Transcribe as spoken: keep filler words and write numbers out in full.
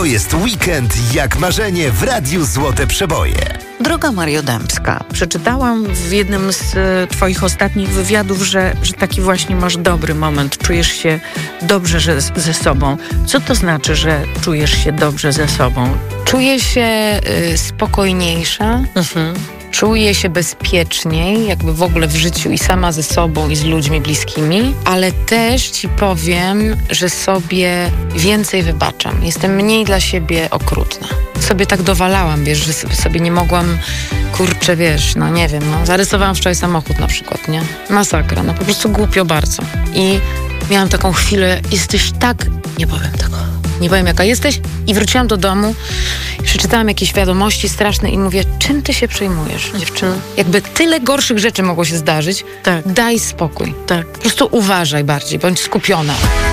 To jest weekend jak marzenie w Radiu Złote Przeboje. Droga Mario Dębska, przeczytałam w jednym z e, twoich ostatnich wywiadów, że, że taki właśnie masz dobry moment, czujesz się dobrze że, ze sobą. Co to znaczy, że czujesz się dobrze ze sobą? Czuję się y, spokojniejsza, Mhm. czuję się bezpieczniej, jakby w ogóle w życiu i sama ze sobą i z ludźmi bliskimi, ale też ci powiem, że sobie więcej wybaczam. Jestem mniej dla siebie okrutna. Sobie tak dowalałam, wiesz, że sobie nie mogłam, kurczę, wiesz, no nie wiem, no zarysowałam wczoraj samochód na przykład, nie? Masakra, no po prostu głupio bardzo. I miałam taką chwilę, jesteś tak, nie powiem tego, nie powiem jaka jesteś, i wróciłam do domu, przeczytałam jakieś wiadomości straszne i mówię, czym ty się przejmujesz, dziewczyno? Jakby tyle gorszych rzeczy mogło się zdarzyć, Tak. daj spokój. Tak. Po prostu uważaj bardziej, bądź skupiona.